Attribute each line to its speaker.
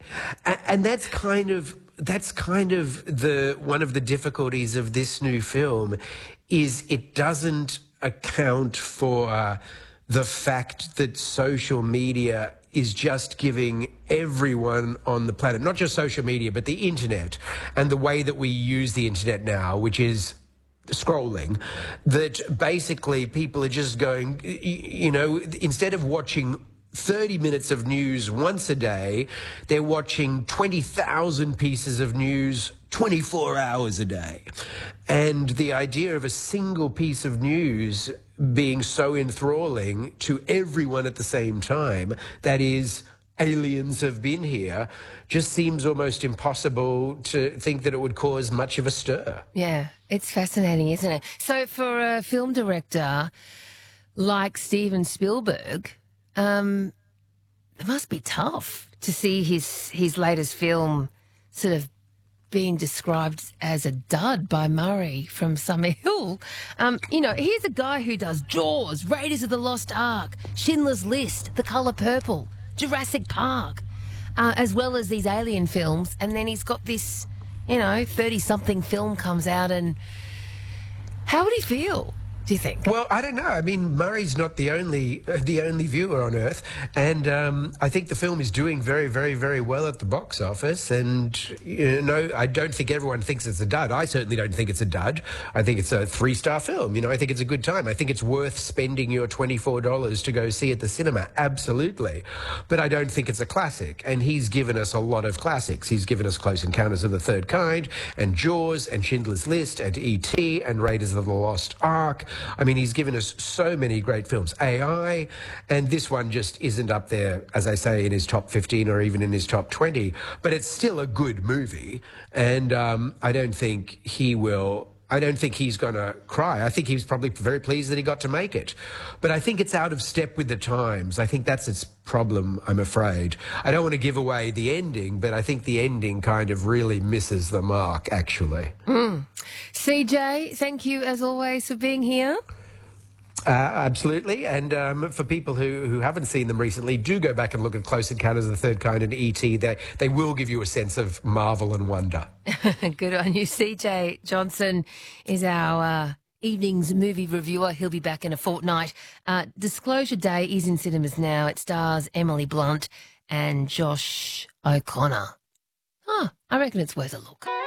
Speaker 1: And that's kind of the one of the difficulties of this new film is it doesn't account for the fact that social media is just giving everyone on the planet, not just social media, but the internet and the way that we use the internet now, which is scrolling, that basically people are just going, instead of watching 30 minutes of news once a day, they're watching 20,000 pieces of news 24 hours a day. And the idea of a single piece of news being so enthralling to everyone at the same time, that is, aliens have been here, just seems almost impossible to think that it would cause much of a stir.
Speaker 2: Yeah, it's fascinating, isn't it? So for a film director like Steven Spielberg, it must be tough to see his latest film sort of being described as a dud by Murray from Summer Hill. Here's a guy who does Jaws, Raiders of the Lost Ark, Schindler's List, The Colour Purple, Jurassic Park, as well as these alien films. And then he's got this, 30-something film comes out, and how would he feel, do you think?
Speaker 1: Well, I don't know. I mean, Murray's not the only viewer on Earth, and I think the film is doing very, very, very well at the box office. And I don't think everyone thinks it's a dud. I certainly don't think it's a dud. I think it's a 3-star film. I think it's a good time. I think it's worth spending your $24 to go see at the cinema. Absolutely, but I don't think it's a classic. And he's given us a lot of classics. He's given us Close Encounters of the Third Kind, and Jaws, and Schindler's List, and E.T., and Raiders of the Lost Ark. I mean, he's given us so many great films. AI, and this one just isn't up there, as I say, in his top 15 or even in his top 20, but it's still a good movie, and I don't think he's going to cry. I think he's probably very pleased that he got to make it. But I think it's out of step with the times. I think that's its problem, I'm afraid. I don't want to give away the ending, but I think the ending kind of really misses the mark, actually.
Speaker 2: CJ, thank you as always for being here.
Speaker 1: Absolutely. And for people who haven't seen them recently, do go back and look at Close Encounters of the Third Kind and E.T. They will give you a sense of marvel and wonder.
Speaker 2: Good on you. CJ Johnson is our evening's movie reviewer. He'll be back in a fortnight. Disclosure Day is in cinemas now. It stars Emily Blunt and Josh O'Connor. I reckon it's worth a look.